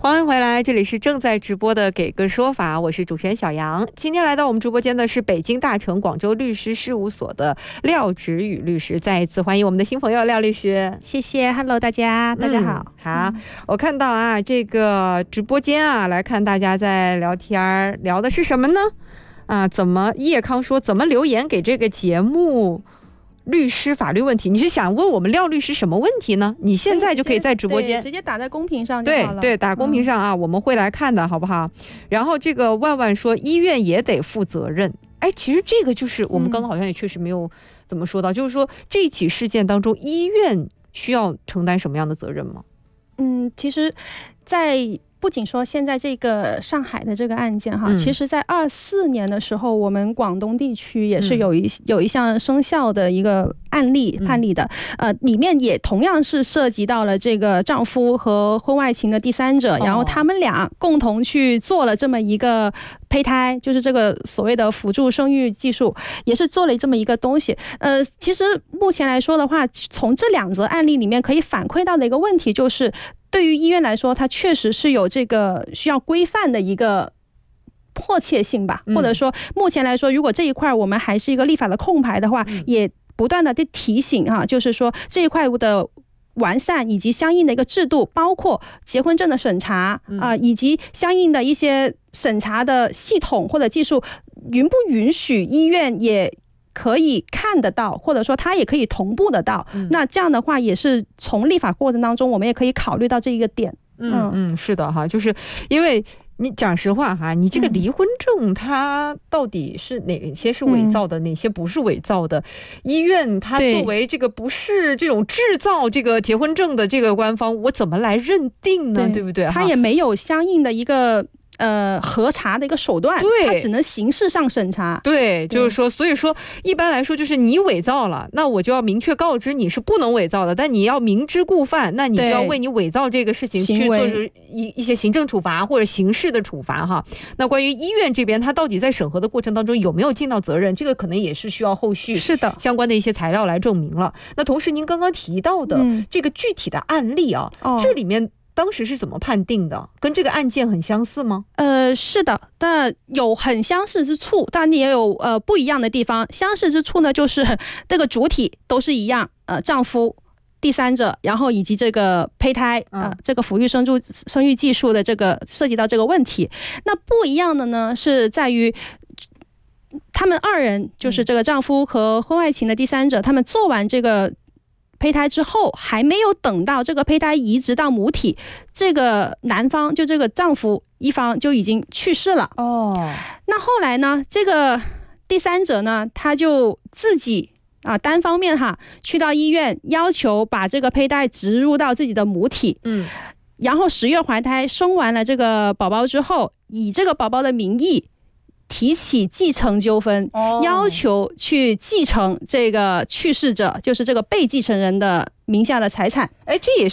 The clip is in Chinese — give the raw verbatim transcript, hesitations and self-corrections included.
欢迎回来，这里是正在直播的给个说法，我是主持人小杨。今天来到我们直播间的是北京大成广州律师事务所的廖芷宇律师，再一次欢迎我们的新朋友廖律师。 谢谢 ，Hello 大家，大家好。 嗯、好、嗯，我看到啊，这个直播间啊，来看大家在聊天，聊的是什么呢？啊，怎么叶康说怎么留言给这个节目？律师法律问题，你是想问我们廖律师什么问题呢？你现在就可以在直播间直接打在公屏上就好了。 对对，打公屏上啊、嗯，我们会来看的，好不好？然后这个万万说医院也得负责任，哎，其实这个就是我们刚刚好像也确实没有怎么说到，嗯、就是说这起事件当中，医院需要承担什么样的责任吗？ 嗯，其实，在不仅说现在这个上海的这个案件哈， 嗯、 其实在二四年的时候，我们广东地区也是有一、嗯、有一项生效的一个案例判例的，嗯、呃，里面也同样是涉及到了这个丈夫和婚外情的第三者，哦、然后他们俩共同去做了这么一个胚胎，就是这个所谓的辅助生育技术，也是做了这么一个东西。呃，其实目前来说的话，从这两则案例里面可以反馈到的一个问题就是，对于医院来说，它确实是有这个需要规范的一个迫切性吧，或者说目前来说，如果这一块我们还是一个立法的空白的话，嗯、也不断的提醒哈、啊，就是说这一块的完善以及相应的一个制度，包括结婚证的审查啊、呃，以及相应的一些审查的系统或者技术，允不允许医院也可以看得到，或者说它也可以同步得到、嗯、那这样的话也是从立法过程当中我们也可以考虑到这一个点。 嗯嗯，是的哈，就是因为你讲实话哈，你这个离婚证它到底是哪些是伪造的、嗯、哪些不是伪造的，医院它作为这个不是这种制造这个结婚证的这个官方，我怎么来认定呢？ 对, 对不对？ 它也没有相应的一个呃，核查的一个手段，对，它只能形式上审查。 对，就是说，所以说，一般来说，就是你伪造了，那我就要明确告知你是不能伪造的，但你要明知故犯，那你就要为你伪造这个事情去做一一些行政处罚或者刑事的处罚哈。那关于医院这边，它到底在审核的过程当中有没有尽到责任，这个可能也是需要后续是的相关的一些材料来证明了。那同时，您刚刚提到的这个具体的案例啊，嗯、这里面当时是怎么判定的？跟这个案件很相似吗？ 呃，是的，但有很相似之处，但也有呃不一样的地方。相似之处呢，就是这个主体都是一样，呃，丈夫、第三者，然后以及这个胚胎，呃，嗯、这个抚育生育生育技术的这个涉及到这个问题。那不一样的呢，是在于他们二人，就是这个丈夫和婚外情的第三者，他们做完这个胚胎之后，还没有等到这个胚胎移植到母体，这个男方就这个丈夫一方就已经去世了。哦，那后来呢，这个第三者呢，他就自己啊单方面哈去到医院，要求把这个胚胎植入到自己的母体。嗯，然后十月怀胎，生完了这个宝宝之后，以这个宝宝的名义提起继承纠纷，要求去继承这个去世者，就是这个被继承人的名下的财产。 哎，这也